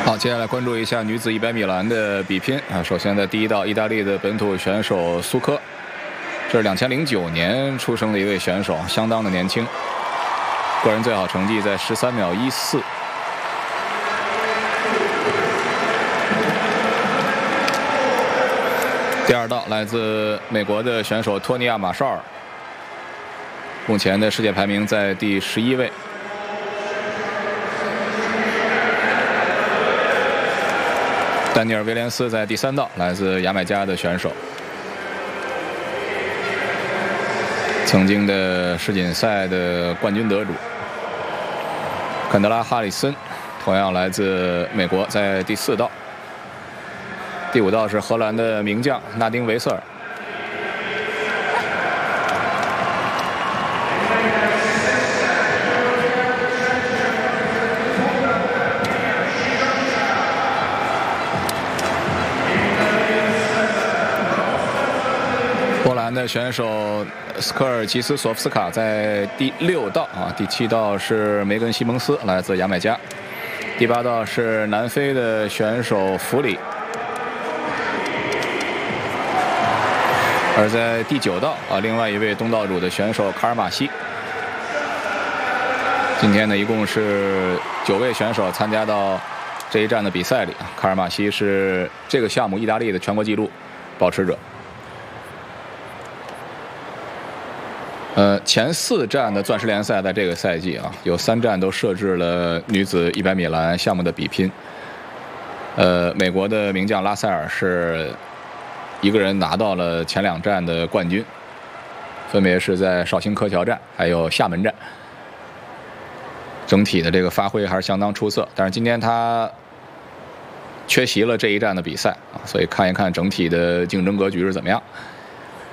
好，接下来关注一下女子100米栏的比拼啊。首先在第一道，意大利的本土选手苏科，这是2009年出生的一位选手，相当的年轻，个人最好成绩在13秒14。第二道来自美国的选手托尼亚·马绍尔，目前的世界排名在第11位。丹尼尔·威廉斯在第3道，来自牙买加的选手，曾经的世锦赛的冠军得主。坎德拉·哈里森同样来自美国，在第4道。第5道是荷兰的名将纳丁·维瑟尔。波兰的选手斯科尔奇斯索夫斯卡在第6道啊，第7道是梅根·西蒙斯，来自牙买加。第8道是南非的选手弗里。而在第9道啊，另外一位东道主的选手卡尔马西。今天呢，一共是9位选手参加到这一站的比赛里啊。卡尔马西是这个项目意大利的全国纪录保持者。前4站的钻石联赛在这个赛季啊，有3站都设置了女子100米栏项目的比拼。美国的名将拉塞尔是一个人拿到了前2站的冠军，分别是在绍兴柯桥站还有厦门站。整体的这个发挥还是相当出色，但是今天他缺席了这一站的比赛啊，所以看一看整体的竞争格局是怎么样。